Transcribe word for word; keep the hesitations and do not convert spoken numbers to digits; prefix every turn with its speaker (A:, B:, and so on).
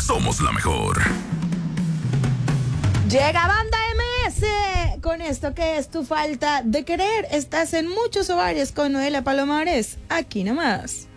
A: somos la mejor.
B: Llega Banda M S con esto que es Tu Falta de Querer. Estás en Muchos Hogares con Noela Palomares. Aquí nomás.